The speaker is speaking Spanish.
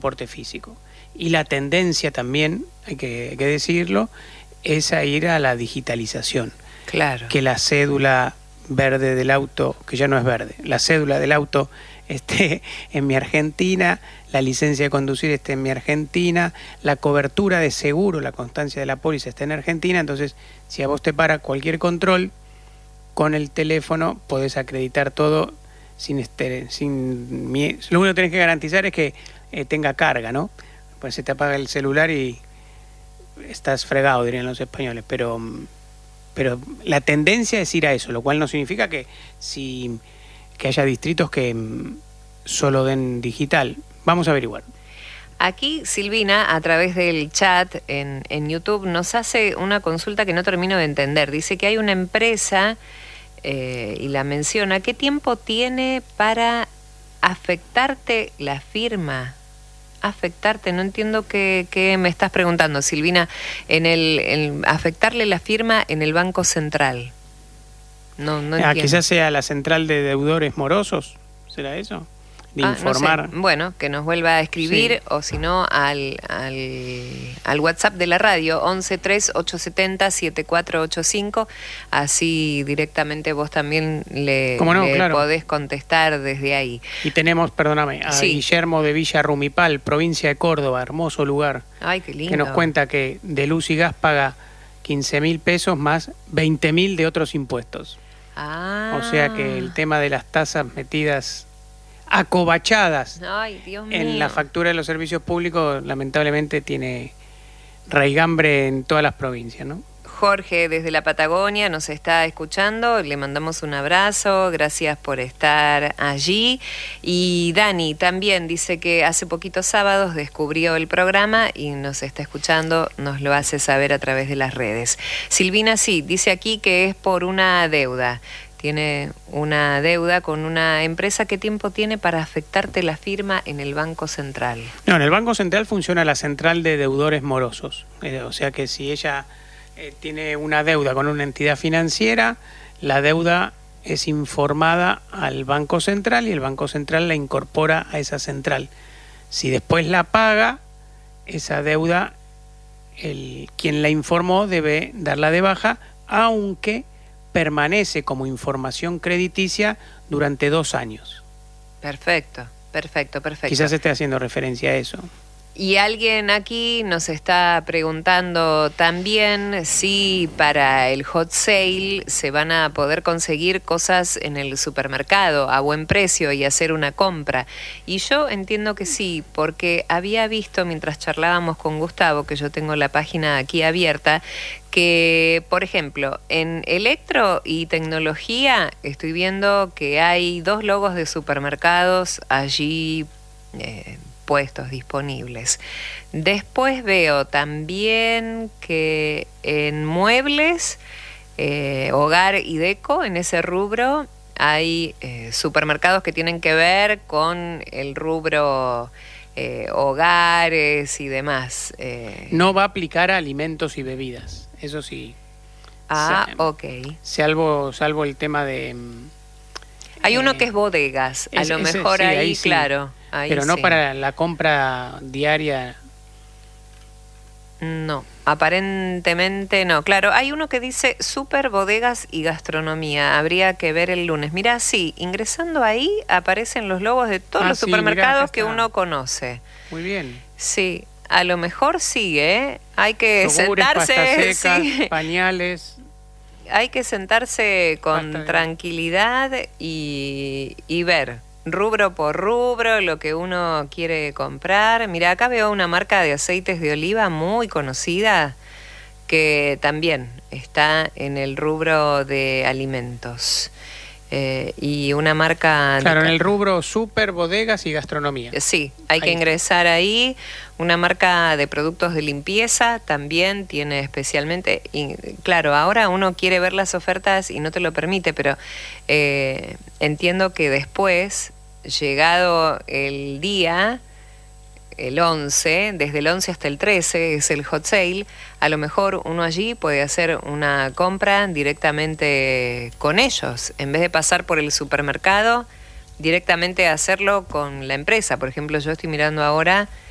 porte físico. Y la tendencia también, hay que decirlo, es a ir a la digitalización. Claro. Que la cédula verde del auto, que ya no es verde, la cédula del auto esté en mi Argentina, la licencia de conducir esté en mi Argentina, la cobertura de seguro, la constancia de la póliza esté en Argentina. Entonces, si a vos te para cualquier control, con el teléfono podés acreditar todo sin lo único que tenés que garantizar es que tenga carga, ¿no? Pues se te apaga el celular y estás fregado, dirían los españoles, pero la tendencia es ir a eso, lo cual no significa que haya distritos que solo den digital. Vamos a averiguar. Aquí Silvina, a través del chat en YouTube, nos hace una consulta que no termino de entender. Dice que hay una empresa, y la menciona, ¿qué tiempo tiene para afectarte la firma? Afectarte, no entiendo qué me estás preguntando, Silvina. En afectarle la firma en el Banco Central. No entiendo. Quizás sea la central de deudores morosos, ¿será eso? De informar. No sé. Bueno, que nos vuelva a escribir, sí. O si no, al WhatsApp de la radio, 1138707485, así directamente vos también le claro. Podés contestar desde ahí. Y tenemos, perdóname, a Guillermo de Villa Rumipal, provincia de Córdoba, hermoso lugar. Ay, qué lindo. Que nos cuenta que de luz y gas paga 15.000 pesos más 20.000 de otros impuestos. O sea que el tema de las tasas metidas acobachadas en la factura de los servicios públicos lamentablemente tiene raigambre en todas las provincias, ¿no? Jorge desde la Patagonia nos está escuchando, le mandamos un abrazo, gracias por estar allí. Y Dani también dice que hace poquitos sábados descubrió el programa y nos está escuchando, nos lo hace saber a través de las redes. Silvina sí, dice aquí que es por una deuda. Tiene una deuda con una empresa. ¿Qué tiempo tiene para afectarte la firma en el Banco Central? No, en el Banco Central funciona la central de deudores morosos. O sea que si ella tiene una deuda con una entidad financiera, la deuda es informada al Banco Central y el Banco Central la incorpora a esa central. Si después la paga, esa deuda, quien la informó debe darla de baja, aunque permanece como información crediticia durante 2 años. Perfecto. Quizás esté haciendo referencia a eso. Y alguien aquí nos está preguntando también si para el hot sale se van a poder conseguir cosas en el supermercado a buen precio y hacer una compra. Y yo entiendo que sí, porque había visto mientras charlábamos con Gustavo, que yo tengo la página aquí abierta, que, por ejemplo, en electro y tecnología estoy viendo que hay 2 logos de supermercados allí puestos disponibles. Después veo también que en muebles, hogar y deco, en ese rubro, hay supermercados que tienen que ver con el rubro hogares y demás. No va a aplicar a alimentos y bebidas, eso sí. Ok. Salvo el tema de... Hay uno que es bodegas, a lo mejor sí, ahí sí. Claro. Ahí pero no para la compra diaria. No, aparentemente no. Claro, hay uno que dice super bodegas y gastronomía. Habría que ver el lunes. Mirá, sí, ingresando ahí aparecen los logos de todos los supermercados que uno conoce. Muy bien. Sí, a lo mejor sí, ¿eh? Hay que yogures, sentarse. Pastas secas, pañales. Hay que sentarse con tranquilidad y ver rubro por rubro lo que uno quiere comprar. Mira, acá veo una marca de aceites de oliva muy conocida que también está en el rubro de alimentos. Y una marca... Claro, en el rubro super, bodegas y gastronomía. Sí, hay que ingresar ahí. Una marca de productos de limpieza también tiene especialmente... Y, claro, ahora uno quiere ver las ofertas y no te lo permite, pero entiendo que después, llegado el día, el 11, desde el 11 hasta el 13 es el hot sale, a lo mejor uno allí puede hacer una compra directamente con ellos, en vez de pasar por el supermercado, directamente hacerlo con la empresa. Por ejemplo, yo estoy mirando ahora